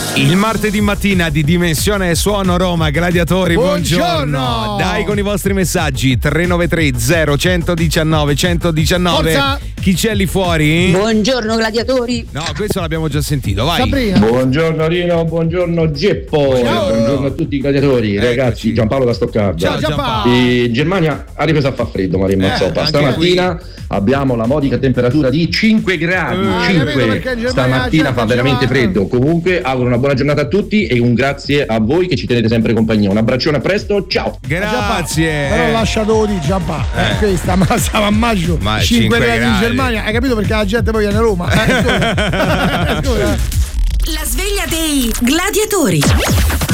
Il martedì mattina di Dimensione Suono Roma, gladiatori, buongiorno. Dai con i vostri messaggi 393 0119 119. Forza. Chi c'è lì fuori? Buongiorno gladiatori. No, questo l'abbiamo già sentito, vai. Sabrina. Buongiorno Rino, buongiorno Geppo. Buongiorno a tutti i gladiatori. Ragazzi, Giampaolo da Stoccarda. Ciao Giampaolo. In Germania ha ripreso a far freddo, Maria Mazzoppa. Stamattina abbiamo la modica temperatura di 5 gradi. 5. Stamattina fa veramente freddo. Comunque auguro una buona giornata a tutti e un grazie a voi che ci tenete sempre compagnia. Un abbraccione, a presto, ciao. Grazie. Però lasciato di Giampaolo. Questa ma stava a maggio. 5 gradi in Germania. Hai capito perché la gente poi viene a Roma? Scusa. La sveglia dei gladiatori.